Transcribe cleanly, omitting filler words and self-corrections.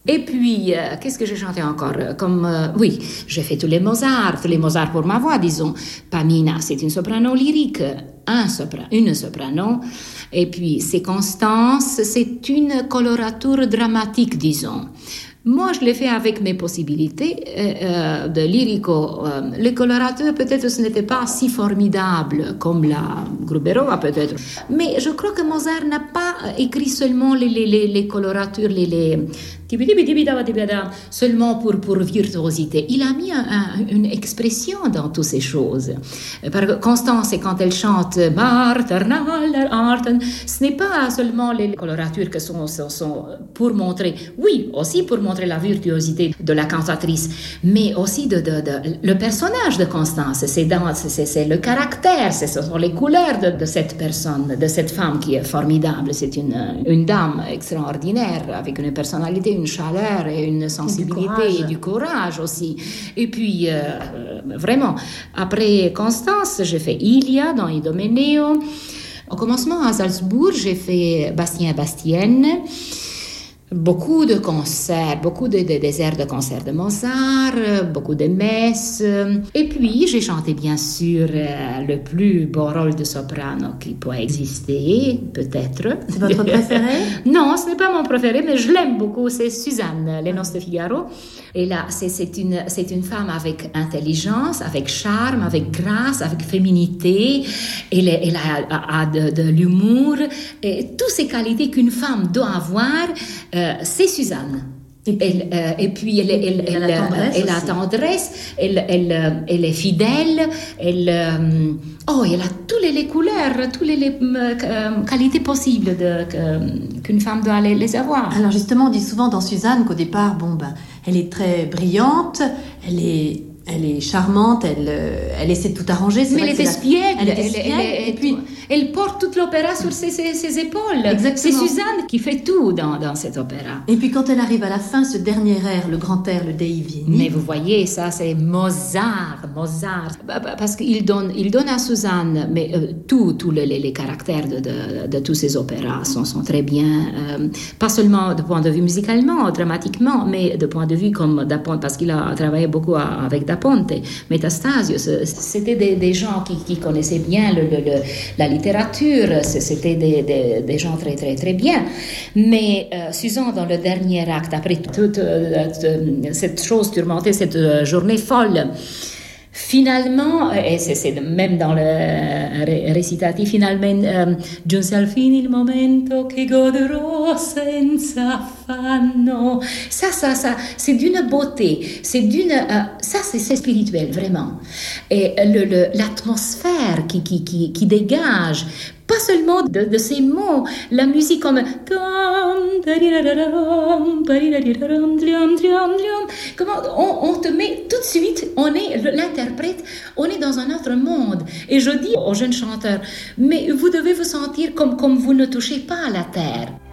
Et puis, qu'est-ce que j'ai chanté encore? Oui, j'ai fait tous les Mozart pour ma voix, disons. Pamina, c'est une soprano lyrique, une soprano. Et puis, c'est Constance, c'est une colorature dramatique, disons. Moi, je l'ai fait avec mes possibilités de lyrico. Les colorateurs, peut-être, ce n'était pas si formidable comme la Gruberova, peut-être. Mais je crois que Mozart n'a pas écrit seulement les coloratures, seulement pour virtuosité. Il a mis une expression dans toutes ces choses. Constance, quand elle chante ce n'est pas seulement les coloratures que sont pour montrer, oui, aussi pour montrer la virtuosité de la cantatrice, mais aussi le personnage de Constance. C'est le caractère, ce sont les couleurs de cette personne, de cette femme qui est formidable. C'est une dame extraordinaire avec une personnalité, une chaleur et une sensibilité et du courage aussi. Et puis, vraiment, après Constance, j'ai fait Ilia dans Idomeneo. Au commencement, à Salzbourg, j'ai fait Bastien et Bastienne. Beaucoup de concerts, beaucoup des airs de concert de Mozart, beaucoup de messes. Et puis, j'ai chanté bien sûr le plus beau rôle de soprano qui peut exister, peut-être. C'est votre préféré? Non, ce n'est pas mon préféré, mais je l'aime beaucoup. C'est Suzanne, Les Noces de Figaro. Et là, c'est une femme avec intelligence, avec charme, avec grâce, avec féminité. Elle a de l'humour et toutes ces qualités qu'une femme doit avoir. C'est Suzanne. Et puis elle a tendresse, elle est fidèle, elle a toutes les couleurs, toutes les qualités possibles qu'une femme doit les avoir. Alors justement, on dit souvent dans Suzanne qu'au départ, elle est très brillante, elle est charmante, elle essaie de tout arranger. Mais elle est espiègle. Et puis elle porte toute l'opéra sur ses épaules. Exactement. C'est Suzanne qui fait tout dans cet opéra. Et puis quand elle arrive à la fin, ce dernier air, le grand air, le Dei Vieni. Mais vous voyez, ça c'est Mozart. Parce qu'il donne à Suzanne, mais tous les caractères de tous ces opéras sont très bien, pas seulement de point de vue musicalement, dramatiquement, mais de point de vue comme Da Ponte, parce qu'il a travaillé beaucoup avec Da Ponte, Metastasio. C'était des gens qui connaissaient bien la littérature, c'était des gens très, très, très bien. Mais Suzanne, dans le dernier acte, après toute cette chose tourmentée, cette journée folle, finalement, et c'est même dans le récitatif, finalement, giunse al fine il momento che goderò senza affanno. Ça, c'est d'une beauté, ça, c'est spirituel, vraiment. Et l'atmosphère qui dégage, pas seulement de ces mots, la musique comme comment on te met tout de suite, l'interprète, on est dans un autre monde. Et je dis aux jeunes chanteurs, mais vous devez vous sentir comme vous ne touchez pas à la terre.